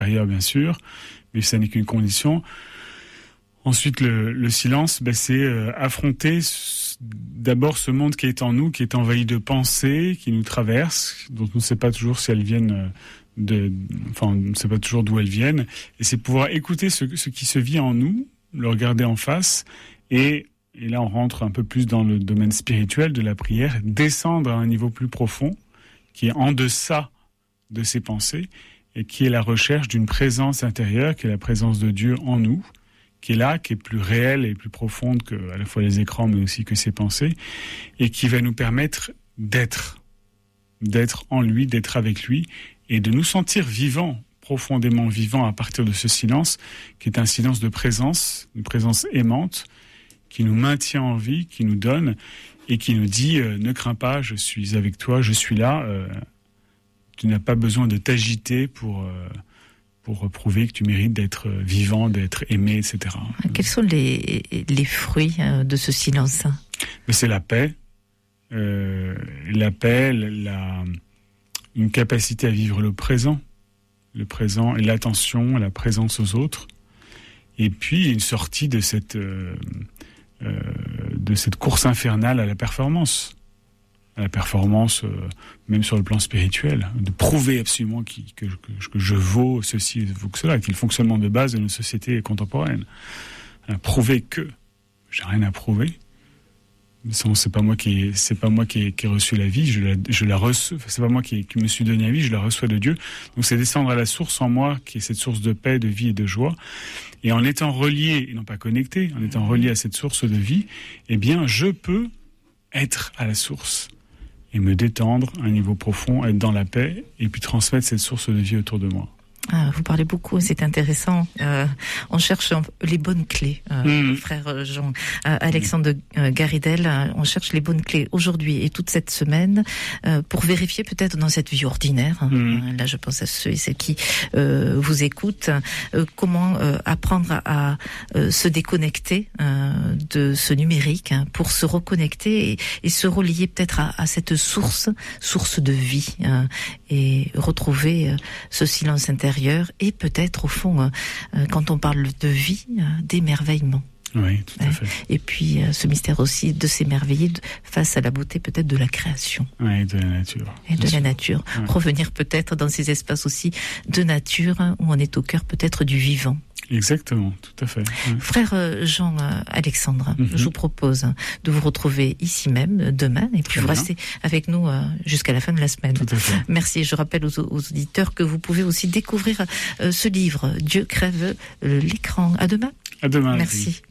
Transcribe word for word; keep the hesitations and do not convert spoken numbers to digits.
intérieur, bien sûr, mais ça n'est qu'une condition. Ensuite, le, le silence, ben, c'est euh, affronter s- d'abord ce monde qui est en nous, qui est envahi de pensées, qui nous traversent, dont on ne sait pas toujours si elles viennent euh, de, enfin, on ne sait pas toujours d'où elles viennent. Et c'est pouvoir écouter ce, ce qui se vit en nous, le regarder en face, et, et là on rentre un peu plus dans le domaine spirituel de la prière, descendre à un niveau plus profond, qui est en deçà de ces pensées, et qui est la recherche d'une présence intérieure, qui est la présence de Dieu en nous, qui est là, qui est plus réelle et plus profonde que à la fois les écrans, mais aussi que ses pensées, et qui va nous permettre d'être, d'être en lui, d'être avec lui, et de nous sentir vivants, profondément vivants à partir de ce silence, qui est un silence de présence, une présence aimante, qui nous maintient en vie, qui nous donne, et qui nous dit euh, « Ne crains pas, je suis avec toi, je suis là euh, ». Tu n'as pas besoin de t'agiter pour... Euh, pour prouver que tu mérites d'être vivant, d'être aimé, et cetera. Quels sont les, les fruits de ce silence ? Mais c'est la paix, euh, la paix, la, une capacité à vivre le présent, le présent et l'attention, la présence aux autres, et puis une sortie de cette, euh, euh, de cette course infernale à la performance. À la performance, euh, même sur le plan spirituel, de prouver absolument qui, que, que, que je vaux ceci, je vaux que cela, qui est le fonctionnement de base de nos sociétés contemporaines. À prouver que j'ai rien à prouver. C'est pas moi qui, c'est pas moi qui ai, qui ai reçu la vie, je la, je la reçois. C'est pas moi qui, qui me suis donné la vie, je la reçois de Dieu. Donc c'est descendre à la source en moi, qui est cette source de paix, de vie et de joie. Et en étant relié, et non pas connecté, en étant relié à cette source de vie, eh bien, je peux être à la source. Et me détendre à un niveau profond, être dans la paix, et puis transmettre cette source de vie autour de moi. Ah, vous parlez beaucoup, c'est intéressant. Euh, on cherche les bonnes clés, euh, mmh. frère Jean. Euh, Alexandre de Garidel, on cherche les bonnes clés aujourd'hui et toute cette semaine euh, pour vérifier peut-être dans cette vie ordinaire. Mmh. Euh, là, je pense à ceux et celles qui euh, vous écoutent. Euh, comment euh, apprendre à, à euh, se déconnecter euh, de ce numérique hein, pour se reconnecter et, et se relier peut-être à, à cette source, source de vie hein, et retrouver euh, ce silence intérieur. Et peut-être, au fond, euh, quand on parle de vie, euh, d'émerveillement. Oui, tout à fait. Et puis, euh, ce mystère aussi de s'émerveiller face à la beauté peut-être de la création. Oui, de la nature. Et de la nature. Ouais. Revenir peut-être dans ces espaces aussi de nature, hein, où on est au cœur peut-être du vivant. Exactement, tout à fait. Ouais. Frère Jean-Alexandre, mm-hmm. je vous propose de vous retrouver ici même demain et puis vous restez avec nous jusqu'à la fin de la semaine. Tout à fait. Merci. Je rappelle aux, aux auditeurs que vous pouvez aussi découvrir ce livre, Dieu crève l'écran. À demain. À demain. Merci.